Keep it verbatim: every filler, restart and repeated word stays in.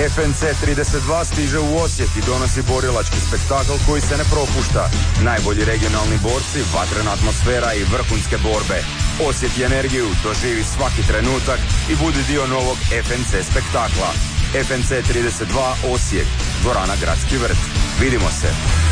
F N C trideset dva stiže u Osijek i donosi borilački spektakl koji se ne propušta. Najbolji regionalni borci, vatrena atmosfera i vrhunske borbe. Osjeti energiju, doživi svaki trenutak i budi dio novog F N C spektakla. F N C trideset dva Osijek, dvorana Gradski vrt. Vidimo se.